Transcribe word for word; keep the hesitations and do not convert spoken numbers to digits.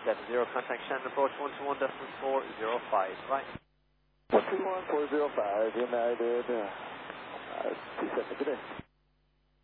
seven zero, contact Shannon approach one two one decimal four zero five, right? one two one four zero five, United, uh, uh, two seven, good day.